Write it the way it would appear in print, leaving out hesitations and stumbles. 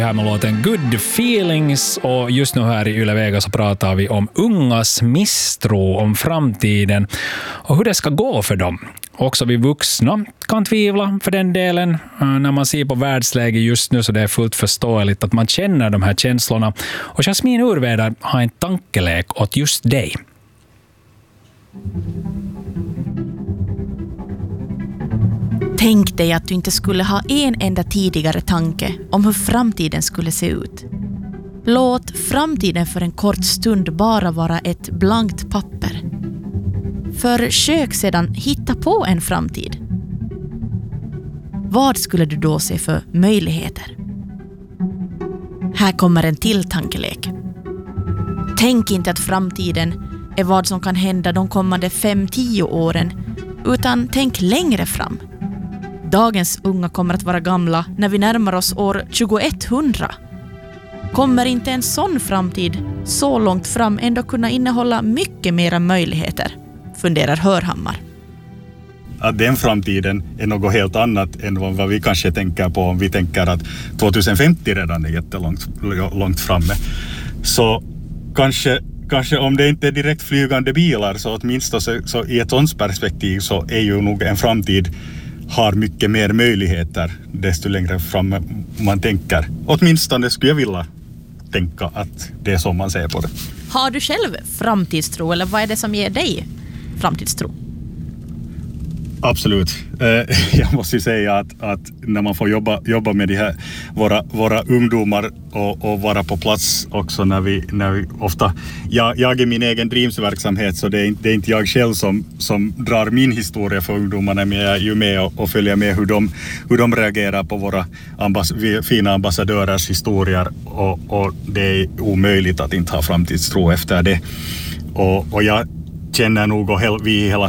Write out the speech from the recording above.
Här med låten Good Feelings, och just nu här i Yle Vega så pratar vi om ungas misstro om framtiden och hur det ska gå för dem. Också vi vuxna kan tvivla för den delen. När man ser på världsläget just nu så det är fullt förståeligt att man känner de här känslorna. Och Jasmin Urvedar har en tankelek åt just dig. Tänk dig att du inte skulle ha en enda tidigare tanke om hur framtiden skulle se ut. Låt framtiden för en kort stund bara vara ett blankt papper. Försök sedan hitta på en framtid. Vad skulle du då se för möjligheter? Här kommer en till tankelek. Tänk inte att framtiden är vad som kan hända de kommande 5-10 åren, utan tänk längre fram. Dagens unga kommer att vara gamla när vi närmar oss år 2100. Kommer inte en sån framtid så långt fram ändå kunna innehålla mycket mera möjligheter, funderar Hörhammar. Att den framtiden är något helt annat än vad vi kanske tänker på om vi tänker att 2050 redan är jättelångt framme. Så kanske om det inte är direkt flygande bilar så åtminstone så i ett sådant perspektiv så är ju nog en framtid har mycket mer möjligheter desto längre fram man tänker. Åtminstone skulle jag vilja tänka att det är så man ser på det. Har du själv framtidstro eller vad är det som ger dig framtidstro? Absolut. Jag måste ju säga att när man får jobba med de här våra ungdomar och vara på plats också när vi ofta jag är min egen Dreams-verksamhet så det är inte jag själv som drar min historia för ungdomarna, men jag är ju med och följer med hur de reagerar på våra fina ambassadörers historier och det är omöjligt att inte ha framtidstro efter det. Och jag känner nog och vi hela